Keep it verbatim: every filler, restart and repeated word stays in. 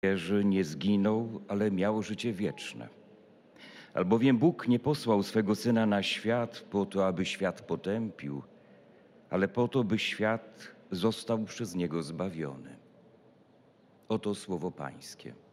wierzy, nie zginął, ale miał życie wieczne. Albowiem Bóg nie posłał swego Syna na świat po to, aby świat potępił, ale po to, by świat został przez Niego zbawiony. Oto słowo Pańskie.